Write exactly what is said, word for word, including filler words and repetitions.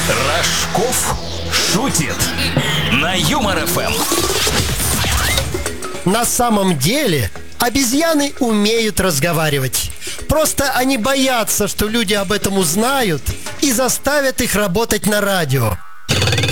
Рожков шутит на Юмор эф эм. На самом деле обезьяны умеют разговаривать. Просто они боятся, что люди об этом узнают и заставят их работать на радио.